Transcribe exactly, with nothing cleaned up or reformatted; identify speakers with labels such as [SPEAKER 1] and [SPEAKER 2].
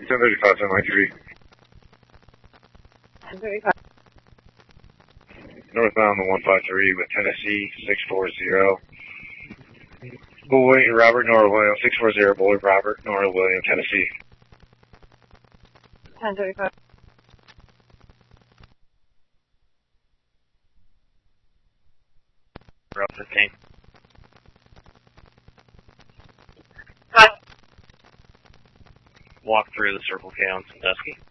[SPEAKER 1] ten thirty-five, ten ninety-three.
[SPEAKER 2] ten thirty-five.
[SPEAKER 1] Northbound the one five three with Tennessee, six four zero. Boy, Robert, Nora, William, six four zero, Boy, Robert, Nora, William, Tennessee.
[SPEAKER 2] ten thirty-five.
[SPEAKER 1] Route fifteen.
[SPEAKER 2] Hi.
[SPEAKER 1] Walk through the Circle K on Sandusky.